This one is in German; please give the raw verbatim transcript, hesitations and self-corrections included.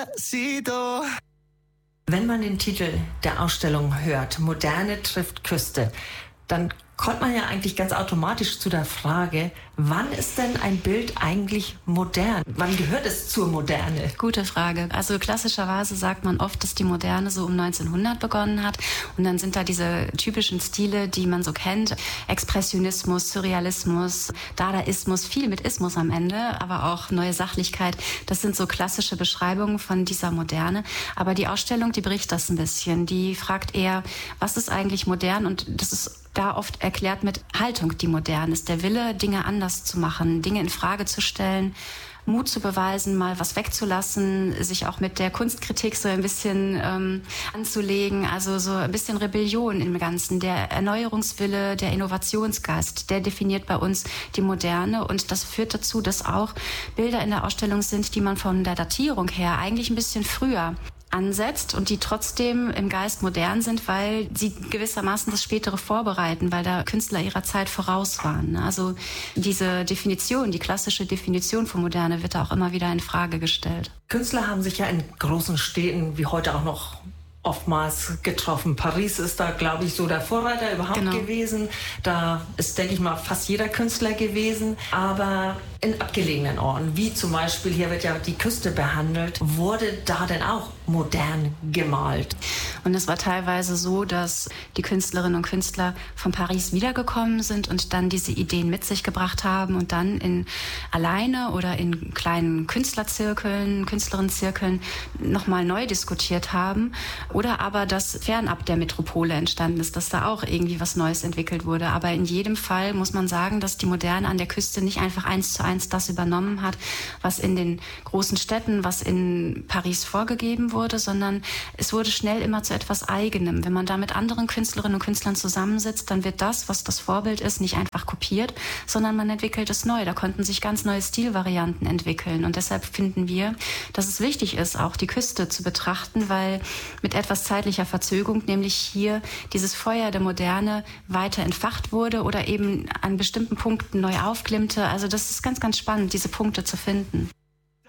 Despacito. Wenn man den Titel der Ausstellung hört, Moderne trifft Küste, dann kommt man ja eigentlich ganz automatisch zu der Frage, wann ist denn ein Bild eigentlich modern? Wann gehört es zur Moderne? Gute Frage. Also klassischerweise sagt man oft, dass die Moderne so um neunzehnhundert begonnen hat. Und dann sind da diese typischen Stile, die man so kennt. Expressionismus, Surrealismus, Dadaismus, viel mit Ismus am Ende, aber auch neue Sachlichkeit. Das sind so klassische Beschreibungen von dieser Moderne. Aber die Ausstellung, die bricht das ein bisschen. Die fragt eher, was ist eigentlich modern? Und das ist da oft erklärt mit Haltung, die modern ist. Der Wille, Dinge anders zu machen, Dinge in Frage zu stellen, Mut zu beweisen, mal was wegzulassen, sich auch mit der Kunstkritik so ein bisschen ähm, anzulegen. Also so ein bisschen Rebellion im Ganzen. Der Erneuerungswille, der Innovationsgeist, der definiert bei uns die Moderne. Und das führt dazu, dass auch Bilder in der Ausstellung sind, die man von der Datierung her eigentlich ein bisschen früher ansetzt und die trotzdem im Geist modern sind, weil sie gewissermaßen das Spätere vorbereiten, weil da Künstler ihrer Zeit voraus waren. Also diese Definition, die klassische Definition von Moderne wird da auch immer wieder in Frage gestellt. Künstler haben sich ja in großen Städten wie heute auch noch oftmals getroffen. Paris ist da, glaube ich, so der Vorreiter überhaupt genau. gewesen. Da ist, denke ich mal, fast jeder Künstler gewesen. Aber in abgelegenen Orten, wie zum Beispiel, hier wird ja die Küste behandelt, wurde da denn auch modern gemalt? Und es war teilweise so, dass die Künstlerinnen und Künstler von Paris wiedergekommen sind und dann diese Ideen mit sich gebracht haben und dann in alleine oder in kleinen Künstlerzirkeln, Künstlerinnenzirkeln nochmal neu diskutiert haben. Oder aber, dass fernab der Metropole entstanden ist, dass da auch irgendwie was Neues entwickelt wurde. Aber in jedem Fall muss man sagen, dass die Moderne an der Küste nicht einfach eins zu eins das übernommen hat, was in den großen Städten, was in Paris vorgegeben wurde, sondern es wurde schnell immer zu etwas Eigenem. Wenn man da mit anderen Künstlerinnen und Künstlern zusammensitzt, dann wird das, was das Vorbild ist, nicht einfach kopiert, sondern man entwickelt es neu. Da konnten sich ganz neue Stilvarianten entwickeln. Und deshalb finden wir, dass es wichtig ist, auch die Küste zu betrachten, weil mit etwas zeitlicher Verzögerung, nämlich hier dieses Feuer der Moderne weiter entfacht wurde oder eben an bestimmten Punkten neu aufglimmte. Also das ist ganz, ganz spannend, diese Punkte zu finden.